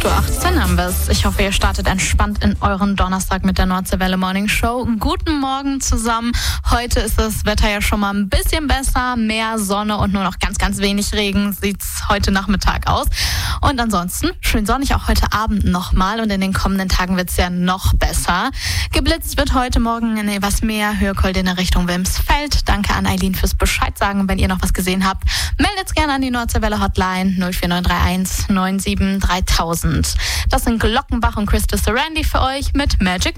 8:18 Uhr haben wir es. Ich hoffe, ihr startet entspannt in euren Donnerstag mit der Nordseewelle Morning Show. Guten Morgen zusammen. Heute ist das Wetter ja schon mal ein bisschen besser. Mehr Sonne und nur noch ganz, ganz wenig Regen sieht's heute Nachmittag aus. Und ansonsten schön sonnig auch heute Abend nochmal. Und in den kommenden Tagen wird's ja noch besser. Geblitzt wird heute Morgen in Eversmeer, Höhekolde in der Richtung Wilmsfeld. Danke an Eileen fürs Bescheid sagen, wenn ihr noch was gesehen habt. Meldet's gerne an die Nordseewelle Hotline 04931 97 3000. Das sind Glockenbach und Christa Sarandi für euch mit Magic